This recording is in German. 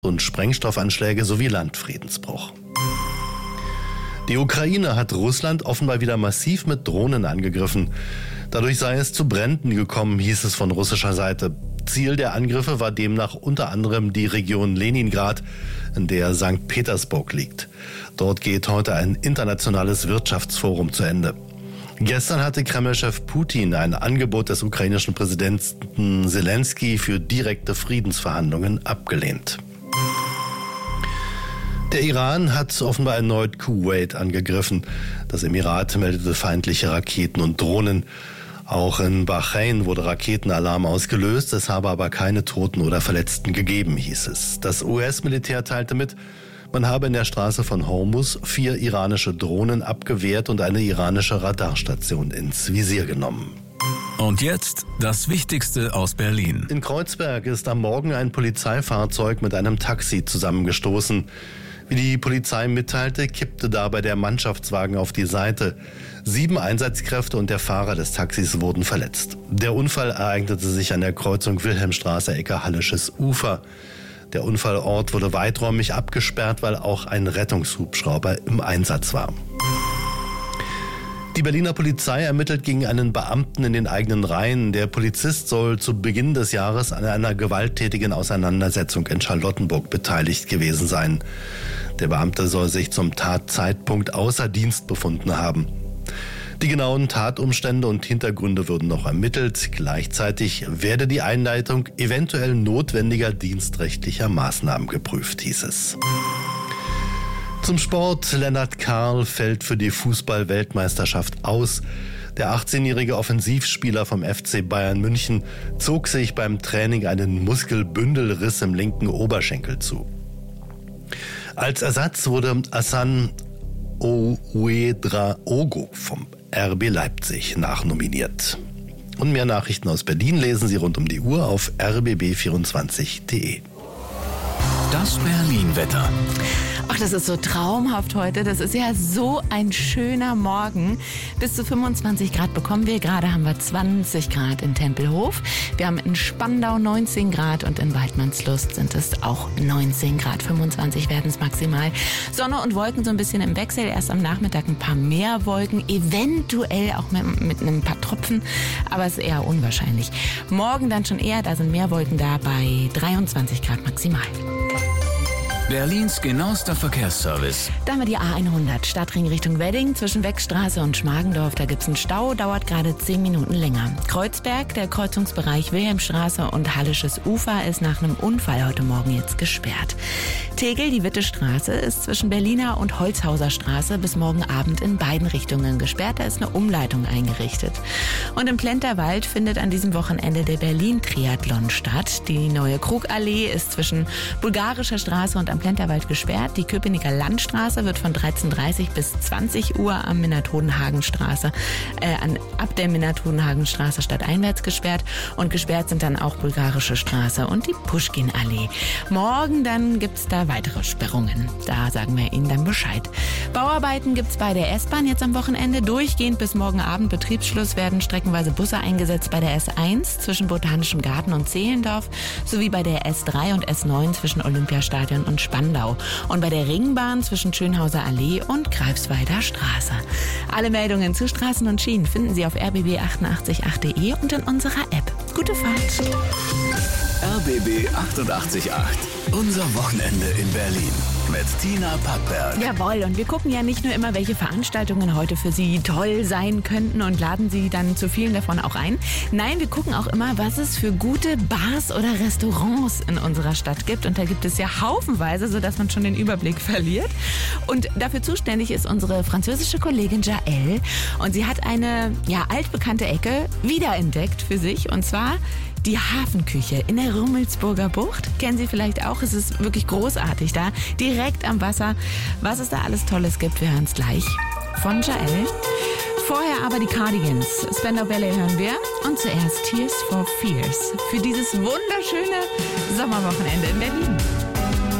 und Sprengstoffanschläge sowie Landfriedensbruch. Die Ukraine hat Russland offenbar wieder massiv mit Drohnen angegriffen. Dadurch sei es zu Bränden gekommen, hieß es von russischer Seite. Ziel der Angriffe war demnach unter anderem die Region Leningrad, in der St. Petersburg liegt. Dort geht heute ein internationales Wirtschaftsforum zu Ende. Gestern hatte Kreml-Chef Putin ein Angebot des ukrainischen Präsidenten Zelensky für direkte Friedensverhandlungen abgelehnt. Der Iran hat offenbar erneut Kuwait angegriffen. Das Emirat meldete feindliche Raketen und Drohnen. Auch in Bahrain wurde Raketenalarm ausgelöst. Es habe aber keine Toten oder Verletzten gegeben, hieß es. Das US-Militär teilte mit, man habe in der Straße von Hormuz 4 iranische Drohnen abgewehrt und eine iranische Radarstation ins Visier genommen. Und jetzt das Wichtigste aus Berlin. In Kreuzberg ist am Morgen ein Polizeifahrzeug mit einem Taxi zusammengestoßen. Wie die Polizei mitteilte, kippte dabei der Mannschaftswagen auf die Seite. 7 Einsatzkräfte und der Fahrer des Taxis wurden verletzt. Der Unfall ereignete sich an der Kreuzung Wilhelmstraße, Ecke Hallisches Ufer. Der Unfallort wurde weiträumig abgesperrt, weil auch ein Rettungshubschrauber im Einsatz war. Die Berliner Polizei ermittelt gegen einen Beamten in den eigenen Reihen. Der Polizist soll zu Beginn des Jahres an einer gewalttätigen Auseinandersetzung in Charlottenburg beteiligt gewesen sein. Der Beamte soll sich zum Tatzeitpunkt außer Dienst befunden haben. Die genauen Tatumstände und Hintergründe würden noch ermittelt. Gleichzeitig werde die Einleitung eventuell notwendiger dienstrechtlicher Maßnahmen geprüft, hieß es. Zum Sport. Lennart Karl fällt für die Fußball-Weltmeisterschaft aus. Der 18-jährige Offensivspieler vom FC Bayern München zog sich beim Training einen Muskelbündelriss im linken Oberschenkel zu. Als Ersatz wurde Hassan Ouedraogo vom RB Leipzig nachnominiert. Und mehr Nachrichten aus Berlin lesen Sie rund um die Uhr auf rbb24.de. Das Berlin-Wetter. Ach, das ist so traumhaft heute. Das ist ja so ein schöner Morgen. Bis zu 25 Grad bekommen wir. Gerade haben wir 20 Grad in Tempelhof. Wir haben in Spandau 19 Grad und in Waldmannslust sind es auch 19 Grad. 25 werden es maximal. Sonne und Wolken so ein bisschen im Wechsel. Erst am Nachmittag ein paar mehr Wolken. Eventuell auch mit ein paar Tropfen. Aber es ist eher unwahrscheinlich. Morgen dann schon eher. Da sind mehr Wolken da bei 23 Grad maximal. Berlins genauester Verkehrsservice. Da haben wir die A100, Stadtring Richtung Wedding, zwischen Weckstraße und Schmargendorf. Da gibt's einen Stau, dauert gerade 10 Minuten länger. Kreuzberg, der Kreuzungsbereich Wilhelmstraße und Hallisches Ufer ist nach einem Unfall heute Morgen jetzt gesperrt. Tegel, die Wittestraße, ist zwischen Berliner und Holzhauser Straße bis morgen Abend in beiden Richtungen gesperrt. Da ist eine Umleitung eingerichtet. Und im Plenterwald findet an diesem Wochenende der Berlin-Triathlon statt. Die neue Krugallee ist zwischen Bulgarischer Straße und am Plenterwald gesperrt. Die Köpenicker Landstraße wird von 13:30 bis 20 Uhr ab der Minatodenhagenstraße stadteinwärts gesperrt. Und gesperrt sind dann auch Bulgarische Straße und die Puschkin-Allee. Morgen dann gibt's da weitere Sperrungen. Da sagen wir Ihnen dann Bescheid. Bauarbeiten gibt's bei der S-Bahn jetzt am Wochenende. Durchgehend bis morgen Abend Betriebsschluss werden streckenweise Busse eingesetzt bei der S1 zwischen Botanischem Garten und Zehlendorf sowie bei der S3 und S9 zwischen Olympiastadion und Spandau und bei der Ringbahn zwischen Schönhauser Allee und Greifswalder Straße. Alle Meldungen zu Straßen und Schienen finden Sie auf rbb888.de und in unserer App. Gute Fahrt! RBB 88.8. Unser Wochenende in Berlin mit Tina Pappberg. Jawohl, und wir gucken ja nicht nur immer, welche Veranstaltungen heute für Sie toll sein könnten und laden Sie dann zu vielen davon auch ein. Nein, wir gucken auch immer, was es für gute Bars oder Restaurants in unserer Stadt gibt. Und da gibt es ja haufenweise, sodass man schon den Überblick verliert. Und dafür zuständig ist unsere französische Kollegin Jael. Und sie hat eine altbekannte Ecke wiederentdeckt für sich. Und zwar die Hafenküche in der Rummelsburger Bucht. Kennen Sie vielleicht auch. Es ist wirklich großartig da. Direkt am Wasser. Was es da alles Tolles gibt, wir hören es gleich von Jael. Vorher aber die Cardigans. Spandau Ballet hören wir. Und zuerst Tears for Fears. Für dieses wunderschöne Sommerwochenende in Berlin.